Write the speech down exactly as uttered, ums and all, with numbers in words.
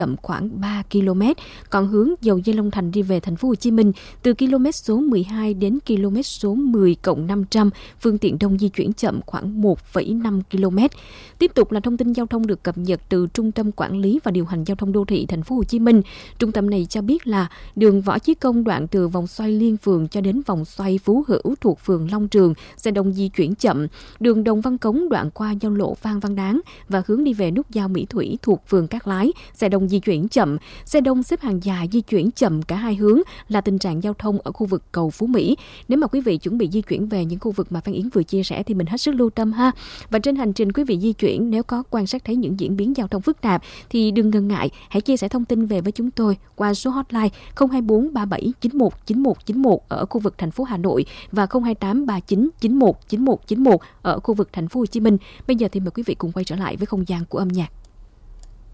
chậm khoảng ba ki lô mét. Còn hướng dầu dây Long Thành đi về thành phố Hồ Chí Minh từ km số mười hai đến km số mười cộng năm trăm, phương tiện đông di chuyển chậm khoảng một phẩy năm ki lô mét. Tiếp tục là thông tin giao thông được cập nhật từ Trung tâm Quản lý và Điều hành Giao thông Đô thị thành phố Hồ Chí Minh. Trung tâm này cho biết là đường Võ Chí Công đoạn từ vòng xoay Liên Phường cho đến vòng xoay Phú Hữu thuộc phường Long Trường, xe đông di chuyển chậm. Đường Đồng Văn Cống đoạn qua giao lộ Phan Văn Đáng và hướng đi về nút giao Mỹ Thủy thuộc phường Cát Lái, xe đông di chuyển chậm. Xe đông xếp hàng dài di chuyển chậm cả hai hướng là tình trạng giao thông ở khu vực cầu Phú Mỹ. Nếu mà quý vị chuẩn bị di chuyển về những khu vực mà Phan Yến vừa chia sẻ thì mình hết sức lưu tâm ha. Và trên hành trình quý vị di chuyển, nếu có quan sát thấy những diễn biến giao thông phức tạp thì đừng ngần ngại, hãy chia sẻ thông tin về với chúng tôi qua số hotline không hai bốn ba bảy chín một chín một chín một ở khu vực thành phố Hà Nội và không hai tám ba chín chín một chín một chín một ở khu vực thành phố Hồ Chí Minh. Bây giờ thì mời quý vị cùng quay trở lại với không gian của âm nhạc.